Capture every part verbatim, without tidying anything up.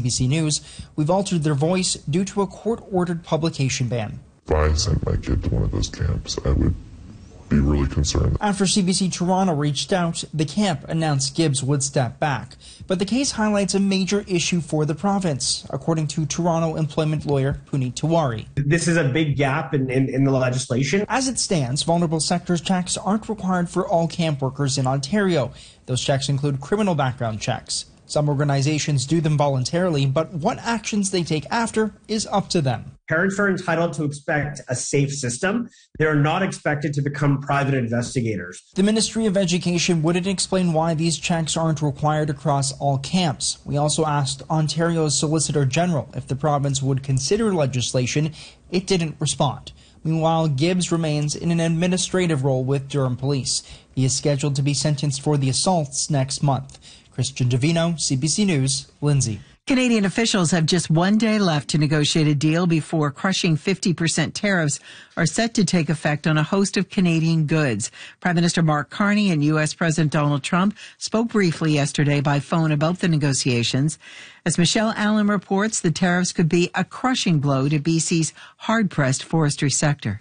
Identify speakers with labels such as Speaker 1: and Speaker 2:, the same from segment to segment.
Speaker 1: B C News, we've altered their voice due to a court-ordered publication ban.
Speaker 2: If I sent my kid to one of those camps, I would be really concerned.
Speaker 1: After C B C Toronto reached out, the camp announced Gibbs would step back. But the case highlights a major issue for the province, according to Toronto employment lawyer Puneet Tiwari.
Speaker 3: This is a big gap in, in, in the legislation.
Speaker 1: As it stands, vulnerable sectors checks aren't required for all camp workers in Ontario. Those checks include criminal background checks. Some organizations do them voluntarily, but what actions they take after is up to them.
Speaker 3: Parents are entitled to expect a safe system. They are not expected to become private investigators.
Speaker 1: The Ministry of Education wouldn't explain why these checks aren't required across all camps. We also asked Ontario's Solicitor General if the province would consider legislation. It didn't respond. Meanwhile, Gibbs remains in an administrative role with Durham Police. He is scheduled to be sentenced for the assaults next month. Christian Davino, C B C News, Lindsay.
Speaker 4: Canadian officials have just one day left to negotiate a deal before crushing fifty percent tariffs are set to take effect on a host of Canadian goods. Prime Minister Mark Carney and U S President Donald Trump spoke briefly yesterday by phone about the negotiations. As Michelle Allen reports, the tariffs could be a crushing blow to B C's hard-pressed forestry sector.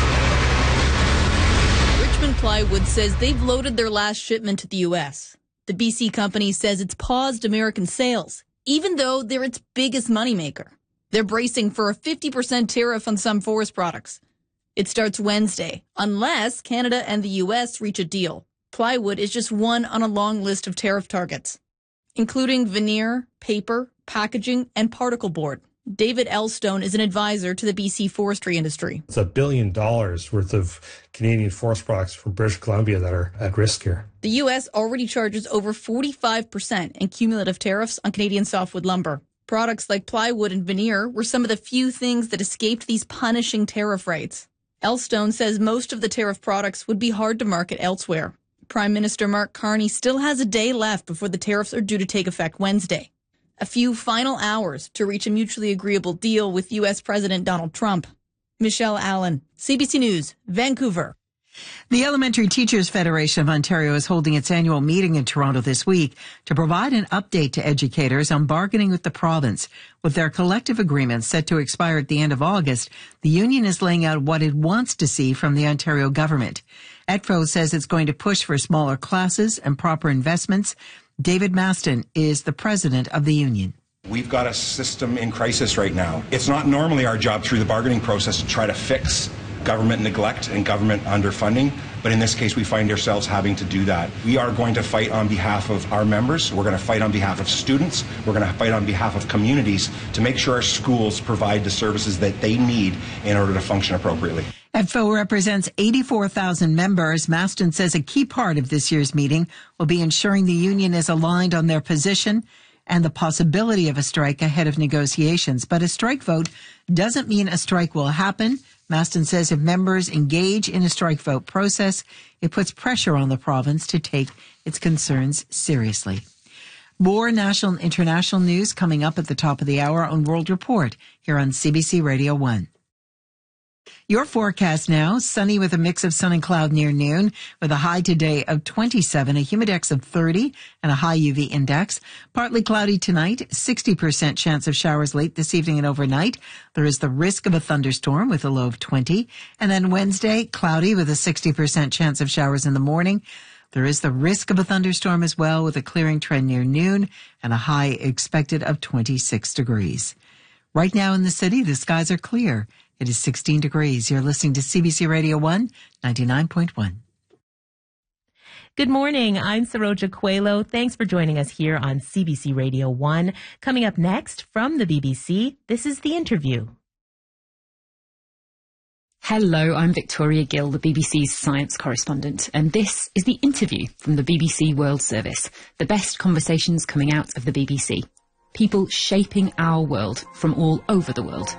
Speaker 5: Richmond Plywood says they've loaded their last shipment to the U S. The B C company says it's paused American sales, even though they're its biggest moneymaker. They're bracing for a fifty percent tariff on some forest products. It starts Wednesday, unless Canada and the U S reach a deal. Plywood is just one on a long list of tariff targets, including veneer, paper, packaging, and particle board. David Elstone is an advisor to the B C forestry industry.
Speaker 6: It's a billion dollars worth of Canadian forest products from British Columbia that are at risk here.
Speaker 5: The U S already charges over forty-five percent in cumulative tariffs on Canadian softwood lumber. Products like plywood and veneer were some of the few things that escaped these punishing tariff rates. Elstone says most of the tariff products would be hard to market elsewhere. Prime Minister Mark Carney still has a day left before the tariffs are due to take effect Wednesday. A few final hours to reach a mutually agreeable deal with U S President Donald Trump. Michelle Allen, C B C News, Vancouver.
Speaker 4: The Elementary Teachers Federation of Ontario is holding its annual meeting in Toronto this week to provide an update to educators on bargaining with the province. With their collective agreement set to expire at the end of August, the union is laying out what it wants to see from the Ontario government. E T F O says it's going to push for smaller classes and proper investments. David Maston is the president of the union.
Speaker 7: We've got a system in crisis right now. It's not normally our job through the bargaining process to try to fix government neglect and government underfunding, but in this case we find ourselves having to do that. We are going to fight on behalf of our members, we're going to fight on behalf of students, we're going to fight on behalf of communities to make sure our schools provide the services that they need in order to function appropriately.
Speaker 4: E T F O represents eighty-four thousand members. Maston says a key part of this year's meeting will be ensuring the union is aligned on their position and the possibility of a strike ahead of negotiations. But a strike vote doesn't mean a strike will happen. Maston says if members engage in a strike vote process, it puts pressure on the province to take its concerns seriously. More national and international news coming up at the top of the hour on World Report here on C B C Radio one. Your forecast now, sunny with a mix of sun and cloud near noon, with a high today of twenty-seven, a humidex of thirty, and a high U V index. Partly cloudy tonight, sixty percent chance of showers late this evening and overnight. There is the risk of a thunderstorm with a low of twenty. And then Wednesday, cloudy with a sixty percent chance of showers in the morning. There is the risk of a thunderstorm as well, with a clearing trend near noon and a high expected of twenty-six degrees. Right now in the city, the skies are clear. It is sixteen degrees. You're listening to C B C Radio one, ninety-nine point one.
Speaker 8: Good morning. I'm Saroja Coelho. Thanks for joining us here on C B C Radio one. Coming up next from the B B C, this is The Interview.
Speaker 9: Hello, I'm Victoria Gill, the B B C's science correspondent, and this is The Interview from the B B C World Service, the best conversations coming out of the B B C. People shaping our world from all over the world.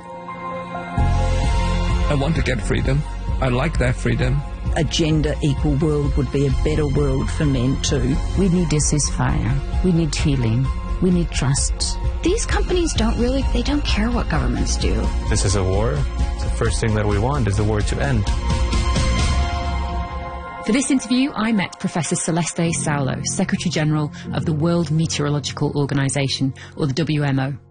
Speaker 10: I want to get freedom. I like that freedom.
Speaker 11: A gender equal world would be a better world for men too.
Speaker 12: We need a ceasefire. We need healing. We need trust.
Speaker 13: These companies don't really, they don't care what governments do.
Speaker 14: This is a war. The first thing that we want is the war to end.
Speaker 9: For this interview, I met Professor Celeste Saulo, Secretary General of the World Meteorological Organization, or the W M O.